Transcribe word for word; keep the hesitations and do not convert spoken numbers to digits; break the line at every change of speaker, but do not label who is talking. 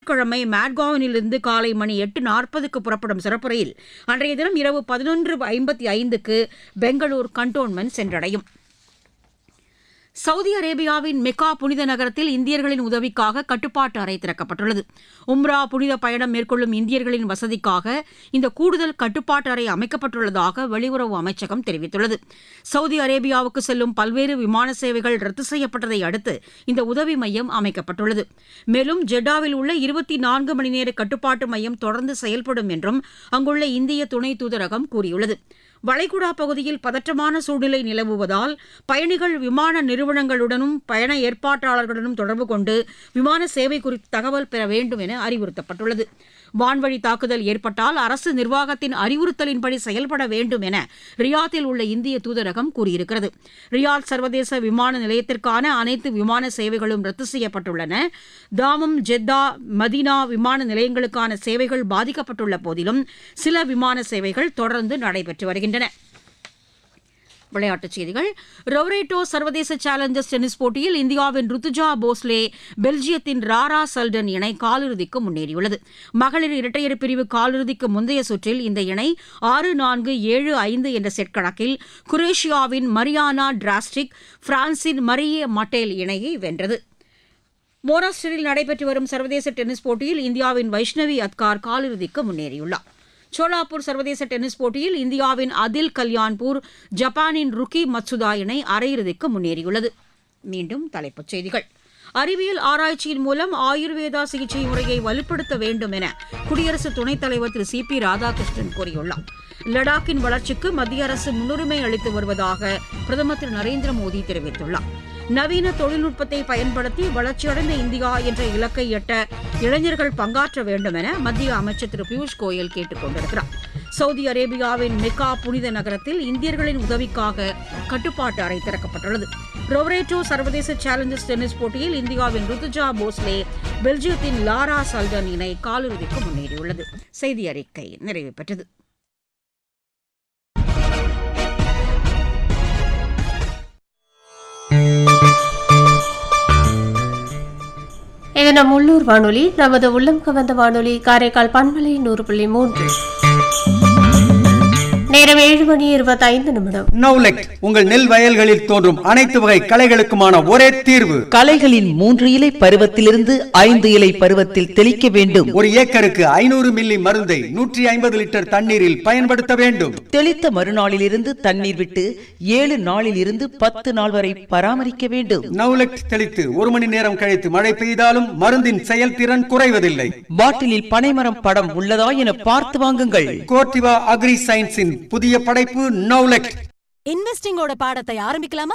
கிழமை மேட்காவனிலிருந்து காலை மணி எட்டு நாற்பதுக்கு புறப்படும் சிறப்பு ரயில் அன்றைய தினம் இரவு பதினொன்று ஐம்பத்தி ஐந்துக்கு பெங்களூர் கண்டோன்மெண்ட் சென்றடையும். சவுதி அரேபியாவின் மெக்கா புனித நகரத்தில் இந்தியர்களின் உதவிக்காக கட்டுப்பாட்டு அறை திறக்கப்பட்டுள்ளது. உம்ரா புனித பயணம் மேற்கொள்ளும் இந்தியர்களின் வசதிக்காக இந்த கூடுதல் கட்டுப்பாட்டு அறை அமைக்கப்பட்டுள்ளதாக வெளியுறவு அமைச்சகம் தெரிவித்துள்ளது. சவுதி அரேபியாவுக்கு செல்லும் பல்வேறு விமான சேவைகள் ரத்து செய்யப்பட்டதை அடுத்து இந்த உதவி மையம் அமைக்கப்பட்டுள்ளது. மேலும் ஜெட்டாவில் உள்ள இருபத்தி நான்கு மணி நேர கட்டுப்பாட்டு மையம் தொடர்ந்து செயல்படும் என்றும் அங்குள்ள இந்திய துணை தூதரகம் கூறியுள்ளது. வளைகுடா பகுதியில் பதற்றமான சூழ்நிலை நிலவுவதால் பயணிகள் விமான நிறுவனங்களுடனும் பயண ஏற்பாட்டாளர்களுடனும் தொடர்பு கொண்டு விமான சேவை குறித்து தகவல் பெற வேண்டும் என அறிவுறுத்தப்பட்டுள்ளது. வான்வழி தாக்குதல் ஏற்பட்டால் அரசு நிர்வாகத்தின் அறிவுறுத்தலின்படி செயல்பட வேண்டும் என ரியாத்தில் உள்ள இந்திய தூதரகம் கூறியிருக்கிறது. ரியாத் சர்வதேச விமான நிலையத்திற்கான அனைத்து விமான சேவைகளும் ரத்து செய்யப்பட்டுள்ளன. தாமம், ஜெத்தா, மதீனா விமான நிலையங்களுக்கான சேவைகள் பாதிக்கப்பட்டுள்ள போதிலும் சில விமான சேவைகள் தொடர்ந்து நடைபெற்று வருகின்றன. விளையாட்டுச் செய்திகள். ரொவரேட்டோ சர்வதேச சேலஞ்சர்ஸ் டென்னிஸ் போட்டியில் இந்தியாவின் ருத்துஜா போஸ்லே பெல்ஜியத்தின் ராரா சல்டன் இணை காலிறுதிக்கு முன்னேறியுள்ளது. மகளிர் இரட்டையர் பிரிவு காலிறுதிக்கு முந்தைய சுற்றில் இந்த இணை ஆறு நான்கு ஏழு ஐந்து என்ற செட் கணக்கில் குரேஷியாவின் மரியானா டிராஸ்டிக், பிரான்சின் மரியே மட்டேல் இணையை வென்றது. மோராஸ்டரில் நடைபெற்று வரும் சர்வதேச டென்னிஸ் போட்டியில் இந்தியாவின் வைஷ்ணவி அத்கார் காலிறுதிக்கு முன்னேறியுள்ளார். சோலாப்பூர் சர்வதேச டென்னிஸ் போட்டியில் இந்தியாவின் அதில் கல்யாண்பூர், ஜப்பானின் ருக்கி மத்சுதா இணை அரையிறுதிக்கு முன்னேறியுள்ளது. மீண்டும் தலைப்புச் செய்திகள். அறிவியல் ஆராய்ச்சியின் மூலம் ஆயுர்வேதா சிகிச்சை முறையை வலுப்படுத்த வேண்டும் என குடியரசு துணைத் தலைவர் திரு சி பி ராதாகிருஷ்ணன் கூறியுள்ளார். லடாக்கின் வளர்ச்சிக்கு மத்திய அரசு முன்னுரிமை அளித்து வருவதாக பிரதமர் திரு நரேந்திர மோடி தெரிவித்துள்ளார். நவீன தொழில்நுட்பத்தை பயன்படுத்தி வளர்ச்சியடைந்த இந்தியா என்ற இலக்கை எட்ட இளைஞர்கள் பங்காற்ற வேண்டும் என மத்திய அமைச்சர் திரு பியூஷ் கோயல் கேட்டுக் கொண்டிருக்கிறார். சவுதி அரேபியாவின் மெக்கா புனித நகரத்தில் இந்தியர்களின் உதவிக்காக கட்டுப்பாட்டு அறை திறக்கப்பட்டுள்ளது. ரொவரேட்டோ சர்வதேச சேலஞ்சர்ஸ் டென்னிஸ் போட்டியில் இந்தியாவின் ருத்துஜா போஸ்லே பெல்ஜியத்தின் லாரா சல்டன் இணை காலிறுதிக்கு முன்னேறியுள்ளது. செய்தி அறிக்கை நிறைவு பெற்றது.
இது நம் உள்ளூர் வானொலி, நமது உள்ளம் கவர்ந்த வானொலி, காரைக்கால் பண்பலை நூறு புள்ளி மூன்று. நேரம் ஏழு மணி இருபத்தி ஐந்து நிமிடம்.
நவுலெக் உங்கள் நெல் வயல்களில் தோன்றும் அனைத்து வகை களைகளுக்குமான ஒரே தீர்வு.
களைகளின் மூன்று இலை பருவத்திலிருந்து ஐந்து இலை பருவத்தில் தெளிக்க வேண்டும்.
ஒரு ஏக்கருக்கு ஐநூறு மில்லி மருந்தை நூற்றி ஐம்பது லிட்டர் தண்ணீரில் பயன்படுத்த வேண்டும்.
தெளித்த மறுநாளில் இருந்து தண்ணீர் விட்டு ஏழு நாளில் இருந்து பத்து நாள் வரை பராமரிக்க வேண்டும்.
நவுலெக் தெளித்து ஒரு மணி நேரம் கழித்து மழை பெய்தாலும் மருந்தின் செயல்திறன் குறைவதில்லை.
பாட்டிலில் பனைமரம் படம் உள்ளதா என பார்த்து வாங்குங்கள்.
கோர்டிவா அக்ரி சயின்ஸின் புதிய படைப்பு நவுலெக்.
இன்வெஸ்டிங்கோட பாடத்தை ஆரம்பிக்கலாமா?